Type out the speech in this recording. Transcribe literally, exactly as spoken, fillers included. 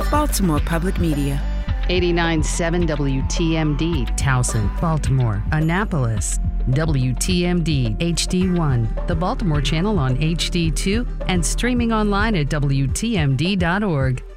Baltimore Public Media. eighty-nine point seven W T M D, Towson, Baltimore, Annapolis. W T M D H D one, the Baltimore channel on H D two, and streaming online at W T M D dot org.